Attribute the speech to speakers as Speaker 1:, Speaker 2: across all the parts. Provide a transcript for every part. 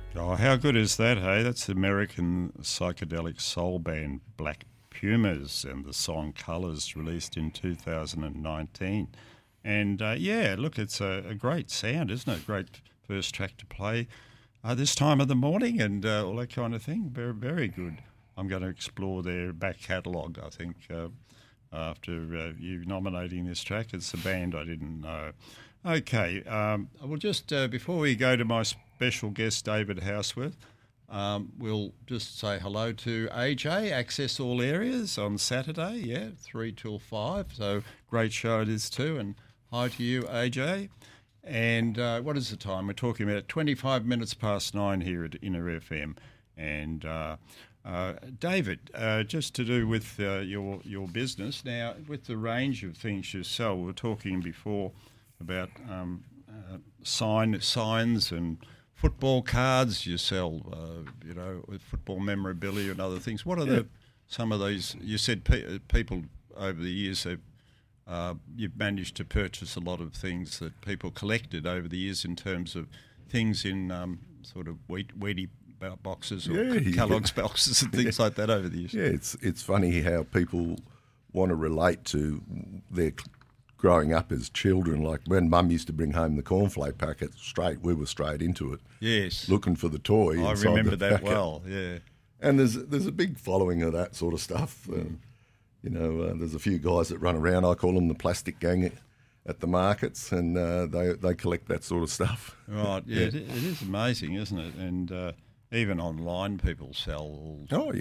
Speaker 1: Oh, how good is that, hey? That's the American psychedelic soul band Black Pumas and the song Colours, released in 2019. And yeah, look, it's a great sound, isn't it? Great first track to play this time of the morning and all that kind of thing. Very, very good. I'm going to explore their back catalogue, I think, after you nominating this track. It's a band I didn't know. Okay, well, just before we go to my special guest, David Houseworth, we'll just say hello to AJ, Access All Areas, on Saturday, 3 till 5. So great show it is too. And hi to you, AJ. And what is the time? We're talking about 25 minutes past 9 here at Inner FM. And David, just to do with your business, now with the range of things you sell, we were talking before about signs and football cards you sell, with football memorabilia and other things. What are some of these? You said people over the years you've managed to purchase a lot of things that people collected over the years in terms of things in sort of Wheatie boxes or Kellogg's boxes and things like that over the years.
Speaker 2: Yeah, it's funny how people want to relate to their growing up as children. Like when Mum used to bring home the cornflake packet, we were straight into it.
Speaker 1: Yes.
Speaker 2: Looking for the toy.
Speaker 1: I remember that well, yeah.
Speaker 2: And there's a big following of that sort of stuff. There's a few guys that run around. I call them the plastic gang at the markets, and they collect that sort of stuff.
Speaker 1: Right, yeah. It is amazing, isn't it? And even online people sell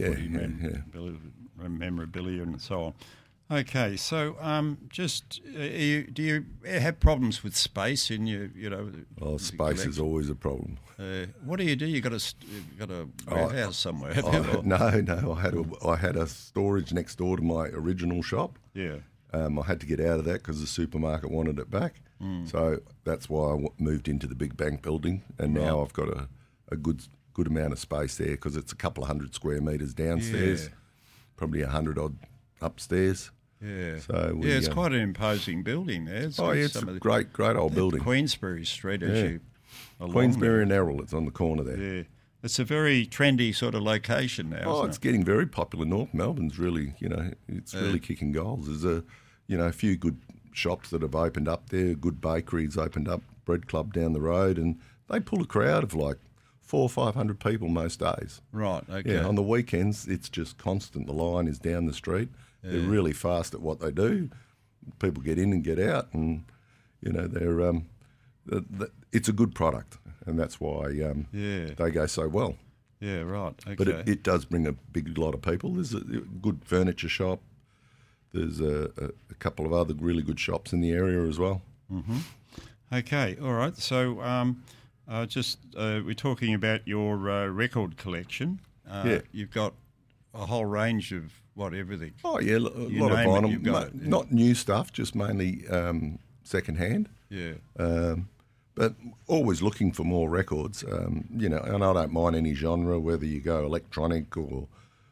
Speaker 1: memorabilia and so on. Okay, so do you have problems with space in your,
Speaker 2: space collection? Is always a problem.
Speaker 1: What do? You got a warehouse somewhere?
Speaker 2: No. I had a storage next door to my original shop.
Speaker 1: Yeah.
Speaker 2: I had to get out of that because the supermarket wanted it back. So that's why I moved into the big bank building, and now I've got a good amount of space there because it's a couple of 100 square metres downstairs, probably 100 odd upstairs.
Speaker 1: Yeah.
Speaker 2: So
Speaker 1: it's quite an imposing building there.
Speaker 2: It's a great old building.
Speaker 1: Queensbury Street, as you
Speaker 2: Queensbury and Errol, it's on the corner there.
Speaker 1: Yeah. It's a very trendy sort of location now.
Speaker 2: It's getting very popular. North Melbourne's really, it's really kicking goals. There's a few good shops that have opened up there, good bakeries opened up, Bread Club down the road, and they pull a crowd of like 400 or 500 people most days.
Speaker 1: Right, okay.
Speaker 2: Yeah, on the weekends, it's just constant. The line is down the street. Yeah. They're really fast at what they do. People get in and get out, and it's a good product, and that's why they go so well.
Speaker 1: Yeah, right. Okay.
Speaker 2: But it does bring a big lot of people. There's a good furniture shop. There's a couple of other really good shops in the area as well.
Speaker 1: Mm-hmm. Okay, all right. So we're talking about your record collection. You've got a whole range of everything.
Speaker 2: Oh, yeah, a lot of vinyl. Not new stuff, just mainly second-hand.
Speaker 1: Yeah.
Speaker 2: But always looking for more records, and I don't mind any genre, whether you go electronic or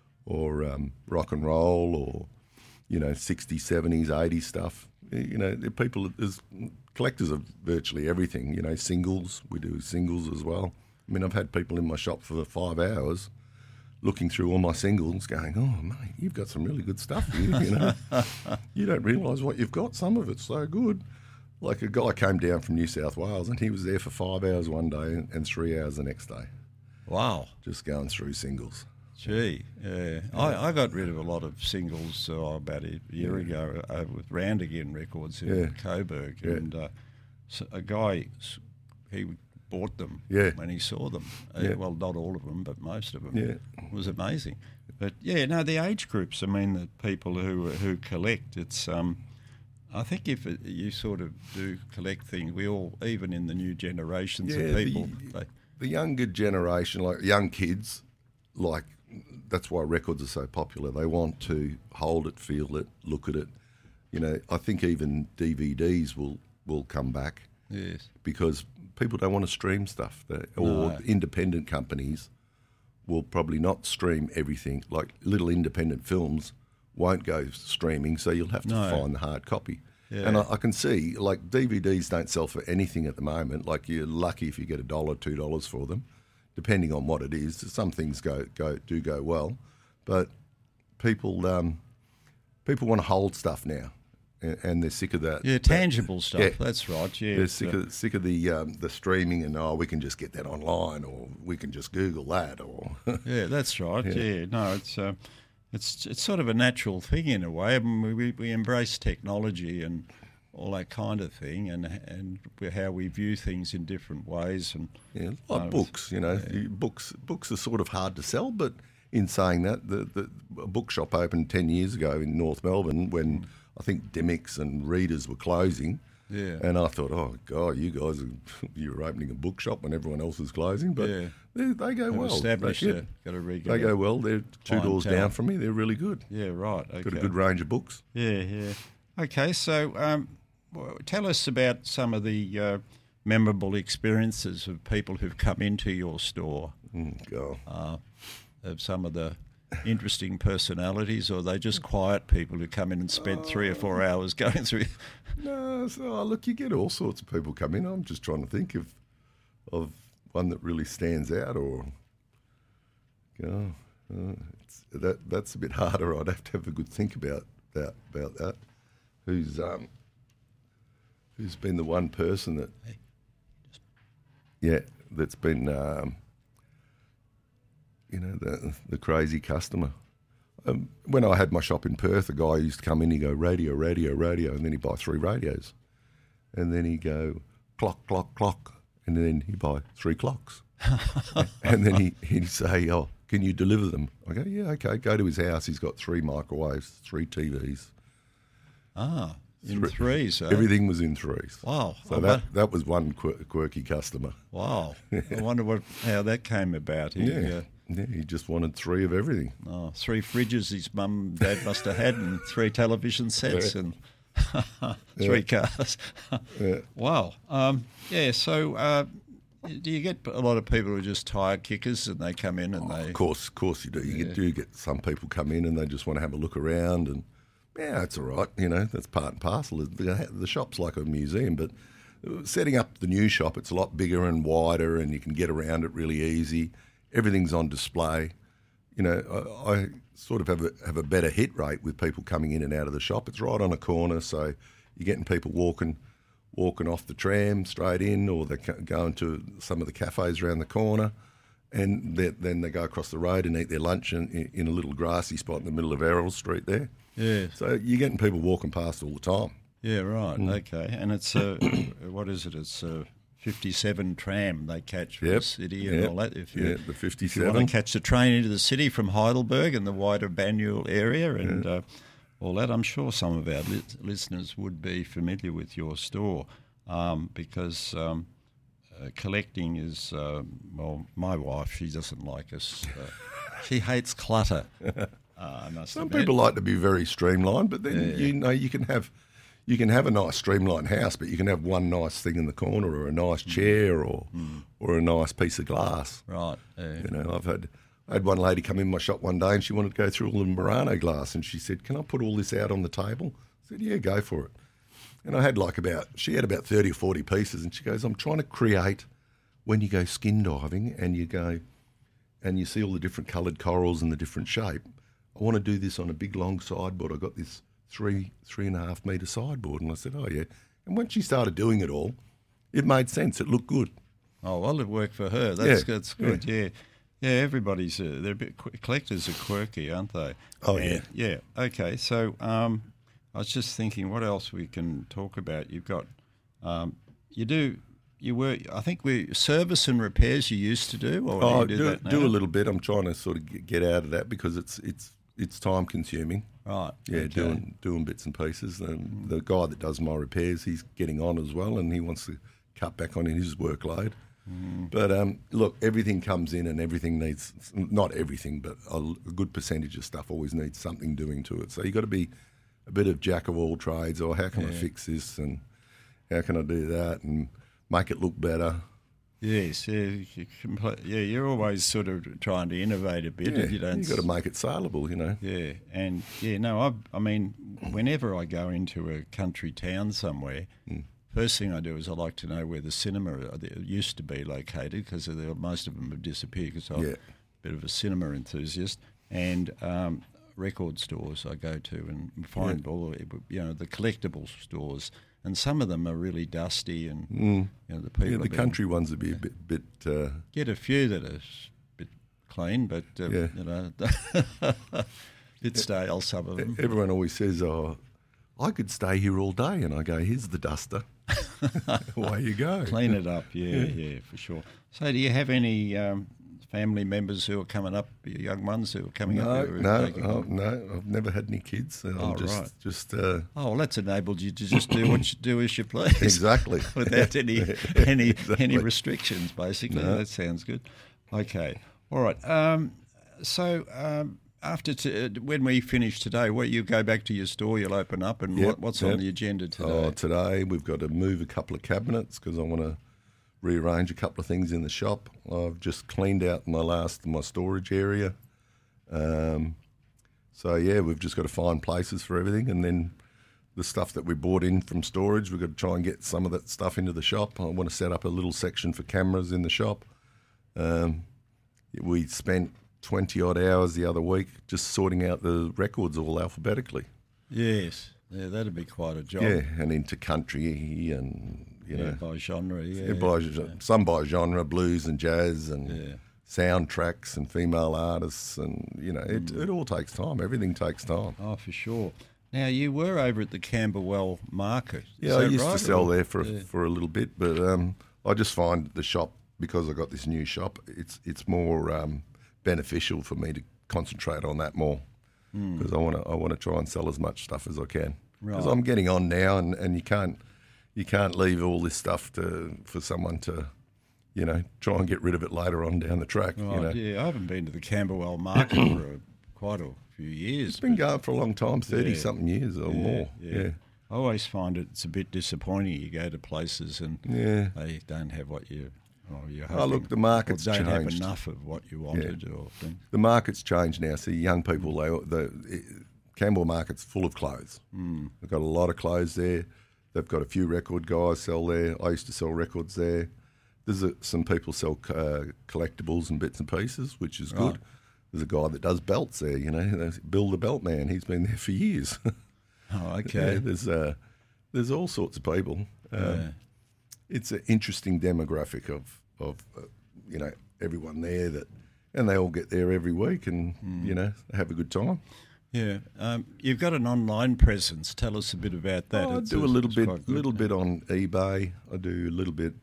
Speaker 2: rock and roll or, 60s, 70s, 80s stuff. There's collectors of virtually everything, singles. We do singles as well. I mean, I've had people in my shop for 5 hours looking through all my singles going, oh, mate, you've got some really good stuff here, You don't realise what you've got. Some of it's so good. Like a guy came down from New South Wales and he was there for 5 hours one day and 3 hours the next day.
Speaker 1: Wow.
Speaker 2: Just going through singles.
Speaker 1: Gee, yeah. I got rid of a lot of singles about a year ago with Round Again Records in Coburg. Yeah. And so a guy, he bought them when he saw them. Well, not all of them, but most of them.
Speaker 2: Yeah.
Speaker 1: It was amazing. But, the age groups, the people who collect, it's... I think if you sort of do collect things, we all, even in the new generations of people...
Speaker 2: The younger generation, like young kids, that's why records are so popular. They want to hold it, feel it, look at it. I think even DVDs will come back.
Speaker 1: Yes.
Speaker 2: Because people don't want to stream stuff. Independent companies will probably not stream everything. Like little independent films won't go streaming, so you'll have to find the hard copy. Yeah. And I can see, like, DVDs don't sell for anything at the moment. Like, you're lucky if you get $1, $2 for them. depending on what it is. Some things do go well, but people want to hold stuff now, and they're sick of that.
Speaker 1: Yeah, tangible stuff. Yeah. That's right. Yeah,
Speaker 2: they're sick of the streaming, and we can just get that online, or we can just Google that, or
Speaker 1: yeah, that's right. Yeah, no, it's sort of a natural thing in a way. I mean, we embrace technology and all that kind of thing, and how we view things in different ways. And
Speaker 2: like books, books are sort of hard to sell, but in saying that, the bookshop opened 10 years ago in North Melbourne when I think Dymocks and Readers were closing.
Speaker 1: Yeah.
Speaker 2: And I thought, oh God, you guys you're opening a bookshop when everyone else is closing, but they go well.
Speaker 1: Established, got a regular.
Speaker 2: They go well. They're two doors down from me. They're really good.
Speaker 1: Yeah, right. Okay.
Speaker 2: Got a good range of books.
Speaker 1: Yeah. Okay, so tell us about some of the memorable experiences of people who've come into your store. Of some of the interesting personalities, or are they just quiet people who come in and spend 3 or 4 hours going through?
Speaker 2: No, look, you get all sorts of people come in. I'm just trying to think of one that really stands out, or that's a bit harder. I'd have to have a good think about that. Who's been the one person that's been the crazy customer. When I had my shop in Perth, a guy used to come in, he'd go, radio, radio, radio, and then he'd buy 3 radios. And then he'd go, clock, clock, clock, and then he'd buy 3 clocks. And then he'd say, oh, can you deliver them? I go, yeah, okay. Go to his house, he's got 3 microwaves, 3 TVs.
Speaker 1: Ah, in threes.
Speaker 2: Everything was in 3s.
Speaker 1: Wow.
Speaker 2: So that was one quirky customer.
Speaker 1: Wow. I wonder how that came about.
Speaker 2: Yeah, he just wanted 3 of everything.
Speaker 1: Oh, 3 fridges his mum and dad must have had, and 3 television sets, and 3 cars. Wow. So do you get a lot of people who are just tire kickers and they come in and they...
Speaker 2: Of course you do. You do get some people come in and they just want to have a look around, and that's all right. That's part and parcel. The shop's like a museum, but setting up the new shop, it's a lot bigger and wider, and you can get around it really easy. Everything's on display. I sort of have a better hit rate with people coming in and out of the shop. It's right on a corner, so you're getting people walking off the tram straight in, or they're going to some of the cafes around the corner, and then they go across the road and eat their lunch in a little grassy spot in the middle of Errol Street there.
Speaker 1: Yeah.
Speaker 2: So you're getting people walking past all the time.
Speaker 1: Yeah, right. Okay. And it's, what is it? It's 57 tram they catch from the city and all that.
Speaker 2: The 57.
Speaker 1: If you want to catch the train into the city from Heidelberg and the wider Banyule area and all that, I'm sure some of our listeners would be familiar with your store because collecting is, my wife, she doesn't like us. She hates clutter.
Speaker 2: Some people like to be very streamlined, but then you can have a nice streamlined house, but you can have one nice thing in the corner, or a nice chair, or a nice piece of glass.
Speaker 1: Right.
Speaker 2: I had one lady come in my shop one day and she wanted to go through all the Murano glass, and she said, "Can I put all this out on the table?" I said, "Yeah, go for it." And I had she had about 30 or 40 pieces, and she goes, "I'm trying to create when you go skin diving and you go and you see all the different coloured corals and the different shape. I want to do this on a big long sideboard. I got this 3.5 metre sideboard." And I said, "Oh yeah." And once she started doing it all, it made sense. It looked good.
Speaker 1: Oh well, it worked for her. That's good. Yeah. Everybody's they're a bit collectors are quirky, aren't they?
Speaker 2: Oh yeah.
Speaker 1: Yeah. Okay. So I was just thinking, what else we can talk about? You've got I think service and repairs you used to do, or do you do that now?
Speaker 2: Do a little bit. I'm trying to sort of get out of that because it's time consuming.
Speaker 1: Right.
Speaker 2: Yeah, okay. doing bits and pieces. The guy that does my repairs, he's getting on as well, and he wants to cut back on his workload. But look, everything comes in, and everything needs, not everything, but a good percentage of stuff always needs something doing to it. So you've got to be a bit of jack of all trades, or how can I fix this, and how can I do that, and make it look better.
Speaker 1: Yes, you're always sort of trying to innovate a bit.
Speaker 2: If you don't, you've got to make it saleable,
Speaker 1: Yeah, and I mean, whenever I go into a country town somewhere, first thing I do is I like to know where the cinema used to be located, because most of them have disappeared, because I'm a bit of a cinema enthusiast. And record stores I go to and find all the collectible stores, and some of them are really dusty, and the people.
Speaker 2: The country ones would be a bit.
Speaker 1: Get a few that are a bit clean, but bit stale. Some of them.
Speaker 2: Everyone always says, "Oh, I could stay here all day," and I go, "Here's the duster." Away you go.
Speaker 1: Clean it up, yeah, for sure. So, do you have any family members who are coming up, young ones who are coming up?
Speaker 2: No, I've never had any kids.
Speaker 1: Right.
Speaker 2: Well,
Speaker 1: that's enabled you to just do what you do as you please.
Speaker 2: Exactly.
Speaker 1: Without any restrictions, basically. No. That sounds good. Okay. All right. After when we finish today, you go back to your store, you'll open up, and what's on the agenda today?
Speaker 2: Today we've got to move a couple of cabinets because I want to rearrange a couple of things in the shop. I've just cleaned out my storage area. We've just got to find places for everything, and then the stuff that we bought in from storage, we've got to try and get some of that stuff into the shop. I want to set up a little section for cameras in the shop. We spent 20-odd hours the other week just sorting out the records all alphabetically.
Speaker 1: Yes. Yeah, that'd be quite a job.
Speaker 2: Yeah, and into country and,
Speaker 1: by genre,
Speaker 2: some by genre, blues and jazz and soundtracks and female artists and, it all takes time. Everything takes time.
Speaker 1: Oh, for sure. Now, you were over at the Camberwell Market.
Speaker 2: Yeah, I used to sell there for a little bit, but I just find the shop, because I got this new shop, it's more beneficial for me to concentrate on that more, because I want to try and sell as much stuff as I can. Because I'm getting on now, and you can't leave all this stuff for someone to, try and get rid of it later on down the track.
Speaker 1: Right, yeah, I haven't been to the Camberwell Market for quite a few years.
Speaker 2: It's been going for a long time, 30-something years or more. Yeah.
Speaker 1: I always find it's a bit disappointing. You go to places and they don't have what you're hoping.
Speaker 2: Look, the market's changed.
Speaker 1: Don't have enough of what you wanted or things.
Speaker 2: The market's changed now. See, young people, the Camberwell Market's full of clothes. They've got a lot of clothes there. They've got a few record guys sell there. I used to sell records there. There's some people sell collectibles and bits and pieces, which is good. There's a guy that does belts there, Bill the Belt Man. He's been there for years.
Speaker 1: Oh, okay.
Speaker 2: Yeah, there's all sorts of people. It's an interesting demographic of everyone there and they all get there every week and have a good time.
Speaker 1: Yeah, you've got an online presence. Tell us a bit about that.
Speaker 2: I do a little bit on eBay. I do a little bit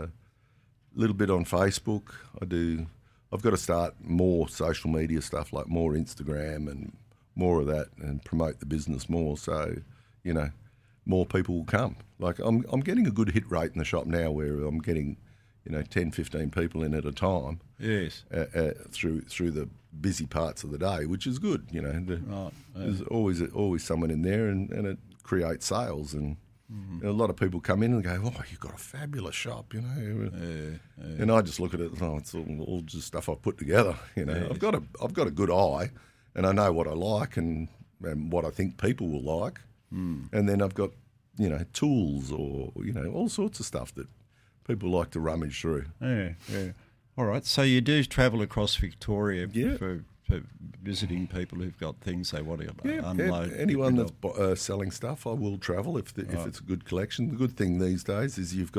Speaker 2: on Facebook. I've got to start more social media stuff, like more Instagram and more of that, and promote the business more. So, more people will come. Like I'm getting a good hit rate in the shop now, where I'm getting, 10, 15 people in at a time.
Speaker 1: Yes.
Speaker 2: Through the busy parts of the day, which is good. There's always someone in there, and it creates sales. And a lot of people come in and go, "Oh, you've got a fabulous shop," And I just look at it. Oh, it's all just stuff I've put together. I've got a good eye, and I know what I like and what I think people will like. And then I've got, tools or, all sorts of stuff that people like to rummage through.
Speaker 1: Yeah. All right. So you do travel across Victoria for visiting people who've got things they want to unload.
Speaker 2: Anyone that's selling stuff, I will travel if it's a good collection. The good thing these days is you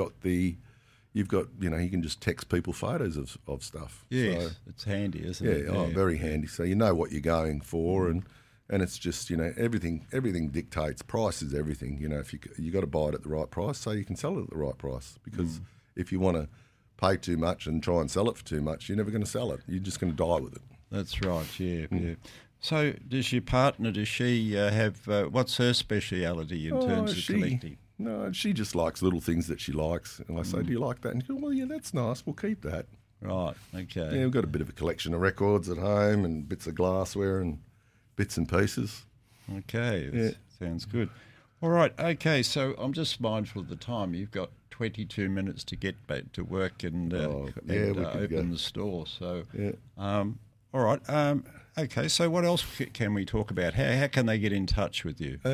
Speaker 2: can just text people photos of stuff.
Speaker 1: Yes, so, it's handy, isn't it?
Speaker 2: Yeah, very handy. So you know what you're going for, and it's just, everything dictates. Price is everything. If you got to buy it at the right price, so you can sell it at the right price. Because if you want to pay too much and try and sell it for too much, you're never going to sell it. You're just going to die with it.
Speaker 1: That's right. Yeah. So does your partner? Does she have? What's her speciality in terms of collecting?
Speaker 2: No, she just likes little things that she likes. And I say, "Do you like that?" And she goes, "Well, yeah, that's nice. We'll keep that."
Speaker 1: Right. Okay.
Speaker 2: Yeah, we've got a bit of a collection of records at home and bits of glassware and bits and pieces.
Speaker 1: Okay. Sounds good. All right. Okay. So I'm just mindful of the time. You've got 22 minutes to get back to work and open the store. So, All right. Okay, so what else can we talk about? How can they get in touch with you?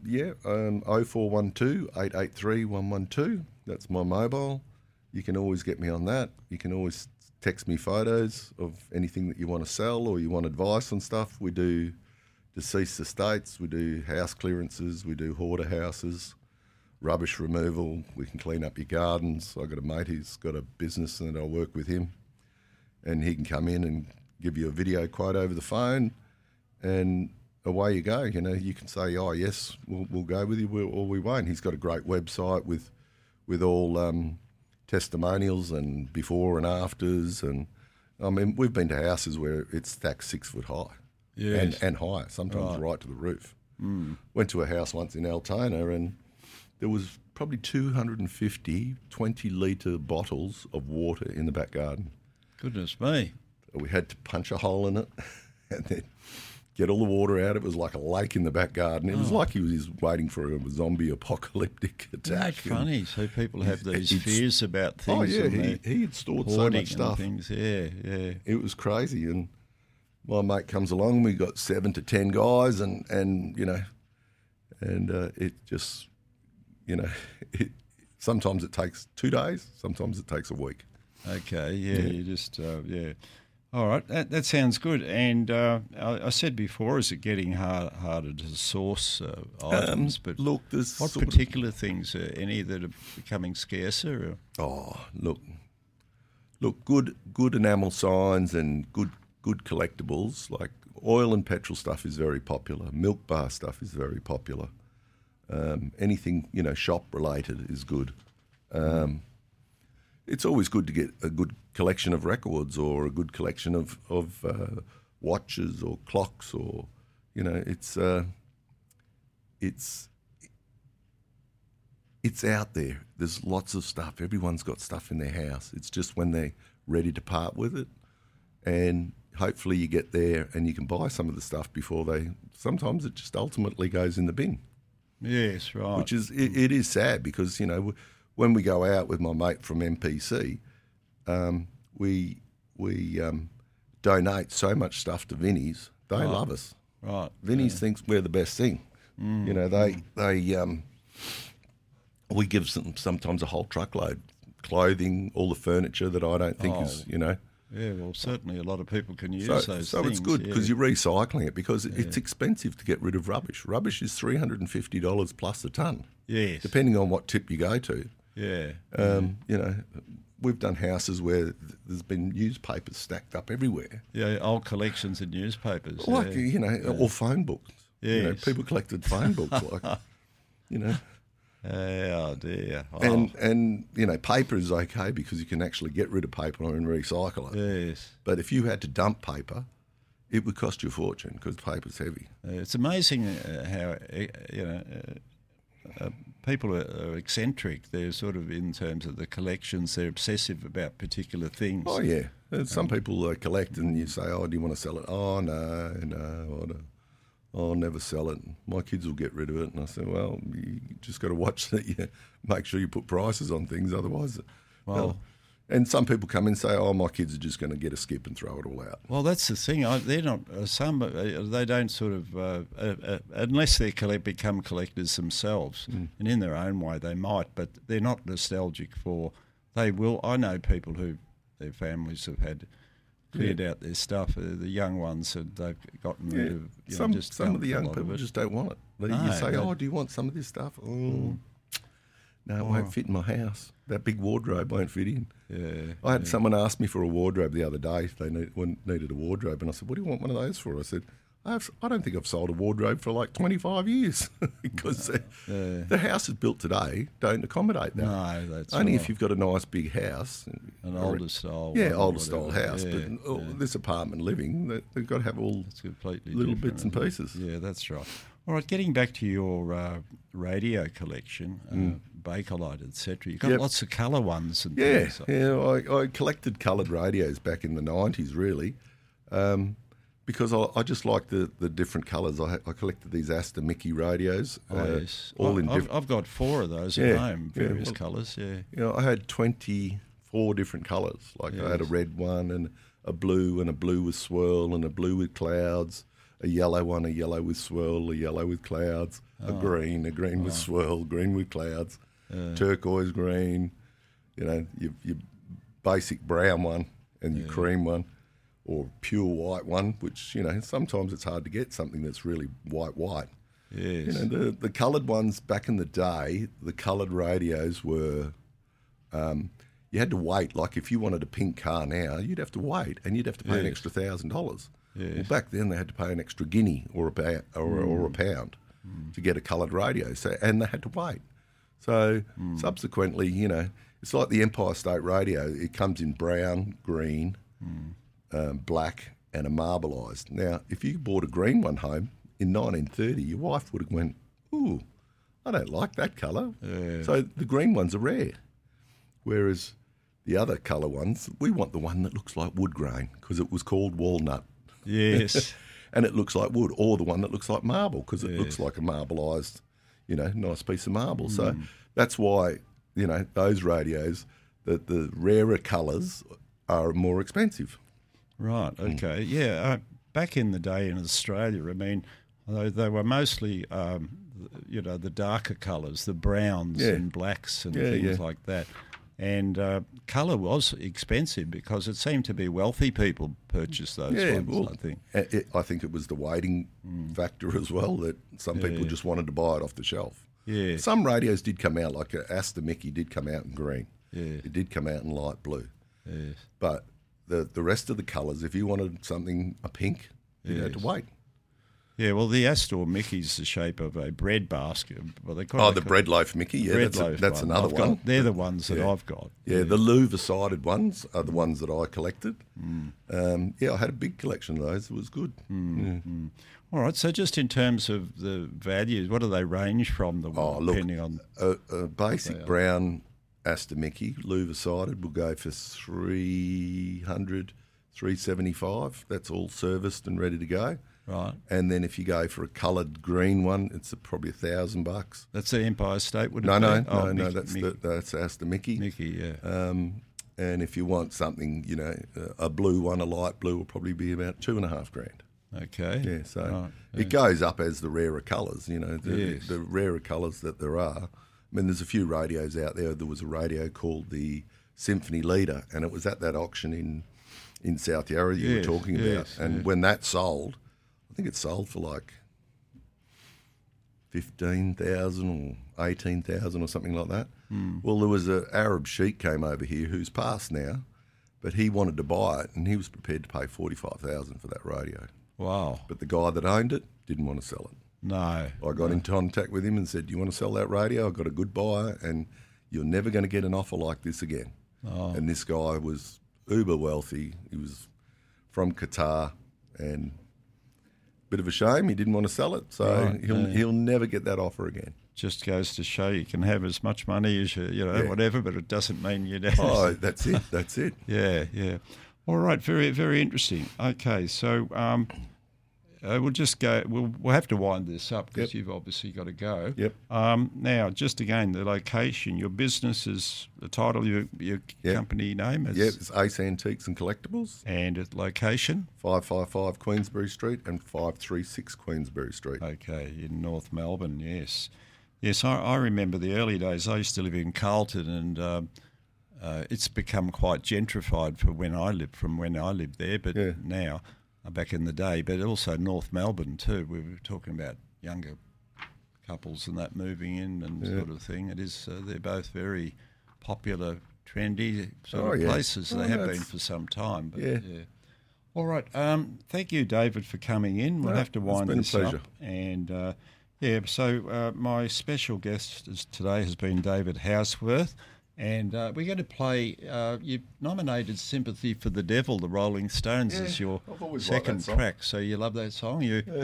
Speaker 2: 0412 883 112. That's my mobile. You can always get me on that. You can always text me photos of anything that you want to sell or you want advice on stuff. We do deceased estates, we do house clearances, we do hoarder houses, rubbish removal. We can clean up your gardens. I've got a mate who's got a business and I'll work with him, and he can come in and give you a video quote over the phone, and away you go. You know, you can say, oh, yes, we'll go with you, or we won't. He's got a great website with all testimonials and before and afters. And, I mean, we've been to houses where it's stacked 6 foot high and higher, sometimes right to the roof. Went to a house once in Altona, and there was probably 250 20-litre bottles of water in the back garden.
Speaker 1: Goodness me.
Speaker 2: We had to punch a hole in it and then get all the water out. It was like a lake in the back garden. It was like he was waiting for a zombie apocalyptic attack.
Speaker 1: That's funny. So people have these fears about things.
Speaker 2: Oh, yeah. He had stored so much stuff.
Speaker 1: Things. Yeah.
Speaker 2: It was crazy. And my mate comes along. We got 7 to 10 guys, and you know, and it just, you know, sometimes it takes 2 days. Sometimes it takes a week.
Speaker 1: Okay. Yeah. You just All right, that sounds good. And I said before, is it getting harder to source items? But
Speaker 2: look, there's
Speaker 1: what particular things? Any that are becoming scarcer?
Speaker 2: Look, good enamel signs and good collectibles, like oil and petrol stuff is very popular. Milk bar stuff is very popular. Anything, you know, shop related is good. It's always good to get a good collection of records or a good collection of watches or clocks, or, you know, it's out there. There's lots of stuff. Everyone's got stuff in their house. It's just when they're ready to part with it, and hopefully you get there and you can buy some of the stuff before sometimes it just ultimately goes in the bin.
Speaker 1: Yes, right.
Speaker 2: Which is, it is sad because, you know, when we go out with my mate from MPC, we donate so much stuff to Vinnie's. They love us.
Speaker 1: Right.
Speaker 2: Vinnie's thinks we're the best thing. You know, we give them sometimes a whole truckload, clothing, all the furniture that I don't think is, you know.
Speaker 1: Yeah, well, certainly a lot of people can use those things.
Speaker 2: So it's good because you're recycling it, because it's expensive to get rid of rubbish. Rubbish is $350 plus a tonne.
Speaker 1: Yes.
Speaker 2: Depending on what tip you go to.
Speaker 1: Yeah.
Speaker 2: You know, we've done houses where there's been newspapers stacked up everywhere.
Speaker 1: Yeah, old collections of newspapers.
Speaker 2: Like, you know, or phone books.
Speaker 1: Yes.
Speaker 2: You know, people collected phone books, like, you know.
Speaker 1: Oh, dear. Oh.
Speaker 2: And, you know, paper is okay because you can actually get rid of paper and recycle it.
Speaker 1: Yes.
Speaker 2: But if you had to dump paper, it would cost you a fortune because paper's heavy.
Speaker 1: It's amazing how, you know, people are eccentric. They're sort of, in terms of the collections, they're obsessive about particular things.
Speaker 2: Oh, yeah. Some people collect and you say, oh, do you want to sell it? Oh, no, I'll never sell it. My kids will get rid of it. And I say, well, you just got to watch that. You make sure you put prices on things, otherwise.
Speaker 1: Well,
Speaker 2: and some people come in and say, oh, my kids are just going to get a skip and throw it all out.
Speaker 1: Well, that's the thing. They're not. They don't sort of unless they become collectors themselves, and in their own way they might, but they're not nostalgic for. They will. I know people who their families have had cleared out their stuff. The young ones they've gotten rid of.
Speaker 2: Some of the young people just don't want it. You say, oh, do you want some of this stuff? Oh, no, it won't fit in my house. That big wardrobe won't fit in.
Speaker 1: Yeah,
Speaker 2: I had someone ask me for a wardrobe the other day. They needed a wardrobe, and I said, what do you want one of those for? I said, I don't think I've sold a wardrobe for like 25 years because the houses built today don't accommodate that.
Speaker 1: No, that's
Speaker 2: only
Speaker 1: right.
Speaker 2: if you've got a nice big house.
Speaker 1: An older style.
Speaker 2: Yeah, older style house. But this apartment living, they've got to have all little bits and pieces.
Speaker 1: Yeah, that's right. All right, getting back to your radio collection, Bakelite, etc. You've got lots of colour ones and things.
Speaker 2: Yeah, I collected coloured radios back in the 90s, really, because I just like the different colours. I collected these Astor Mickey radios.
Speaker 1: Yes.
Speaker 2: All in
Speaker 1: I've got 4 of those at home, various colours,
Speaker 2: You know, I had 24 4 different colours. Like I had a red one and a blue with swirl and a blue with clouds, a yellow one, a yellow with swirl, a yellow with clouds, a green with swirl, green with clouds, turquoise green, your basic brown one and your cream one, or pure white one, which, sometimes it's hard to get something that's really white.
Speaker 1: Yes.
Speaker 2: The coloured ones back in the day, the coloured radios were, you had to wait. Like if you wanted a pink car now, you'd have to wait and you'd have to pay an extra $1,000.
Speaker 1: Yes.
Speaker 2: Well, back then they had to pay an extra guinea or a pound to get a coloured radio. So, and they had to wait. So subsequently, it's like the Empire State Radio. It comes in brown, green, black, and a marbleised. Now, if you bought a green one home in 1930, your wife would have went, "Ooh, I don't like that colour."
Speaker 1: Yeah.
Speaker 2: So the green ones are rare, whereas the other colour ones, we want the one that looks like wood grain because it was called walnut.
Speaker 1: Yes.
Speaker 2: And it looks like wood, or the one that looks like marble because it looks like a marbleised, nice piece of marble. So that's why, those radios, the rarer colours are more expensive.
Speaker 1: Right, okay. Yeah, back in the day in Australia, they were mostly, the darker colours, the browns and blacks and things like that. And colour was expensive because it seemed to be wealthy people purchased those ones, I think.
Speaker 2: I think it was the waiting factor as well, that some people just wanted to buy it off the shelf.
Speaker 1: Yeah.
Speaker 2: Some radios did come out, like Astor Mickey did come out in green.
Speaker 1: Yeah.
Speaker 2: It did come out in light blue.
Speaker 1: Yes.
Speaker 2: But the rest of the colours, if you wanted something a pink, you had to wait.
Speaker 1: Yeah, well, the Astor Mickey's the shape of a bread basket. Well, the
Speaker 2: bread loaf Mickey, that's another one.
Speaker 1: They're the ones that I've got.
Speaker 2: Yeah, the louver-sided ones are the ones that I collected. I had a big collection of those. It was good.
Speaker 1: All right, so just in terms of the values, what do they range from? Depending on
Speaker 2: a basic brown Astor Mickey, louver-sided, will go for $300, $375. That's all serviced and ready to go.
Speaker 1: Right.
Speaker 2: And then if you go for a coloured green one, it's probably $1,000.
Speaker 1: That's the Empire State, would it
Speaker 2: be?
Speaker 1: No,
Speaker 2: that's Astor Mickey.
Speaker 1: Mickey, yeah.
Speaker 2: And if you want something, a blue one, a light blue, will probably be about $2,500.
Speaker 1: Okay.
Speaker 2: Yeah, so it goes up as the rarer colours, the rarer colours that there are. I mean, there's a few radios out there. There was a radio called the Symphony Leader, and it was at that auction in South Yarra you were talking about. And when that sold, I think it sold for like 15,000 or 18,000 or something like that. Well, there was an Arab sheik came over here who's passed now, but he wanted to buy it and he was prepared to pay 45,000 for that radio.
Speaker 1: Wow.
Speaker 2: But the guy that owned it didn't want to sell it.
Speaker 1: No.
Speaker 2: I got in contact with him and said, "Do you want to sell that radio? I've got a good buyer and you're never going to get an offer like this again." Oh. And this guy was uber wealthy. He was from Qatar, and bit of a shame he didn't want to sell it. So he'll never get that offer again.
Speaker 1: Just goes to show you can have as much money as whatever, but it doesn't mean you don't.
Speaker 2: Oh, that's it. That's it.
Speaker 1: Yeah. All right, very, very interesting. Okay, so we'll just go. We'll have to wind this up because you've obviously got to go.
Speaker 2: Yep.
Speaker 1: Now, just again, the location. Your business is the title. Your company name is.
Speaker 2: Yep. It's Ace Antiques and Collectibles.
Speaker 1: And its location.
Speaker 2: 555 Queensbury Street and 536 Queensbury Street.
Speaker 1: Okay, in North Melbourne. Yes. Yes, I remember the early days. I used to live in Carlton, and it's become quite gentrified from when I lived there. But now, back in the day, but also North Melbourne too. We were talking about younger couples and that moving in and sort of thing. It is. They're both very popular, trendy sort of places. They have been for some time. But, All right. Thank you, David, for coming in. We'll have to wind this up. And so my special guest today has been David Houseworth. And we're going to play, you've nominated Sympathy for the Devil, the Rolling Stones, as your second track. So you love that song?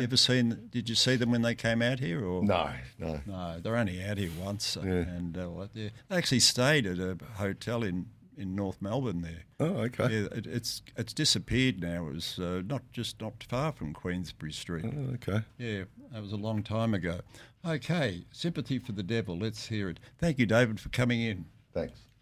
Speaker 1: Did you see them when they came out here? Or?
Speaker 2: No.
Speaker 1: No, they're only out here once. And they actually stayed at a hotel in North Melbourne there.
Speaker 2: Oh, okay.
Speaker 1: Yeah, it's disappeared now. It was not far from Queensbury Street.
Speaker 2: Oh, okay.
Speaker 1: Yeah, that was a long time ago. Okay, Sympathy for the Devil, let's hear it. Thank you, David, for coming in.
Speaker 2: Thanks.